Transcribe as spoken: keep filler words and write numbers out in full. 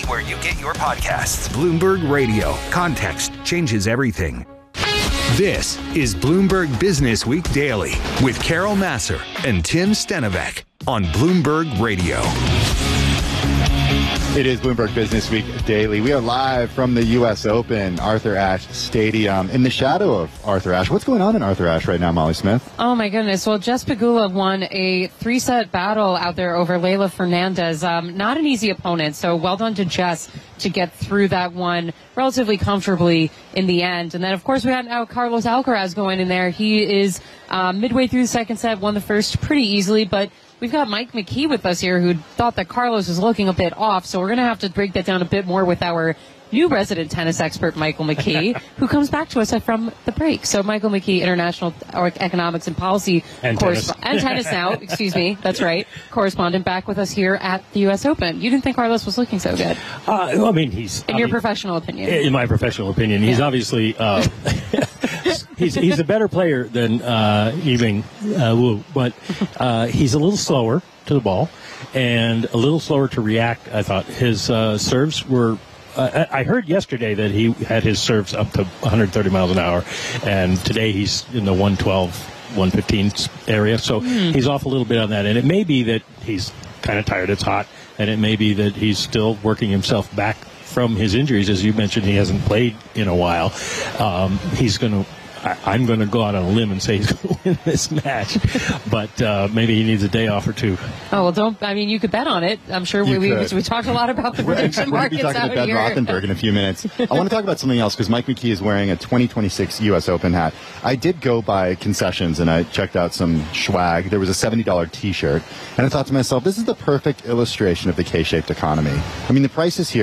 where you get your podcasts. Bloomberg Radio. Context changes everything. This is Bloomberg Business Week Daily with Carol Massar and Tim Stenovec on Bloomberg Radio. It is Bloomberg Business Week Daily. We are live from the U S Open, Arthur Ashe Stadium, in the shadow of Arthur Ashe. What's going on in Arthur Ashe right now, Molly Smith? Oh, my goodness. Well, Jess Pegula won a three-set battle out there over Leylah Fernandez. Um, not an easy opponent, so well done to Jess to get through that one relatively comfortably in the end. And then, of course, we had now Carlos Alcaraz going in there. He is uh, midway through the second set, won the first pretty easily, but we've got Mike McKee with us here who thought that Carlos was looking a bit off, so we're going to have to break that down a bit more with our new resident tennis expert, Michael McKee, who comes back to us from the break. So Michael McKee, International Economics and Policy and corresp- tennis. and tennis now, excuse me, that's right, correspondent back with us here at the U S Open. You didn't think Carlos was looking so good? Uh, well, I mean, he's... In I your mean, professional opinion. In my professional opinion, he's Yeah. obviously... Uh, he's he's a better player than uh, Yiming uh, Wu, but uh, he's a little slower to the ball and a little slower to react. I thought his uh, serves were... Uh, I heard yesterday that he had his serves up to one hundred thirty miles an hour, and today he's in the one twelve, one fifteen area, so mm. he's off a little bit on that. And it may be that he's kind of tired, it's hot, and it may be that he's still working himself back from his injuries. As you mentioned, he hasn't played in a while. Um, he's going to... I'm going to go out on a limb and say he's going to win this match, but uh, maybe he needs a day off or two. Oh, well, don't, I mean, you could bet on it. I'm sure we, we, we talked a lot about the prediction markets We're going to be talking to Ben here. Rothenberg in a few minutes. I want to talk about something else because Mike McKee is wearing a twenty twenty-six U S Open hat. I did go by concessions and I checked out some swag. There was a seventy dollars T-shirt, and I thought to myself, this is the perfect illustration of the K-shaped economy. I mean, the prices here